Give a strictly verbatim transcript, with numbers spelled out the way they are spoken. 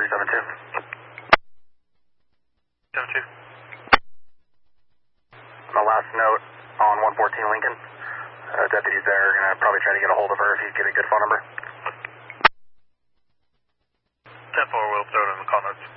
three seven two. seven two. My last note on one fourteen Lincoln. Uh, deputies there are going to probably try to get a hold of her if you get a good phone number. ten four, we'll throw it in the call notes.